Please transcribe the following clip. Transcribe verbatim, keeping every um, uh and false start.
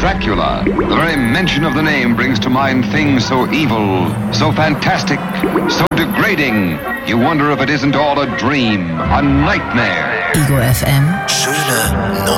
Dracula. The very mention of the name brings to mind things so evil, so fantastic, so degrading. You wonder if it isn't all a dream, a nightmare. Ego F M. Schöne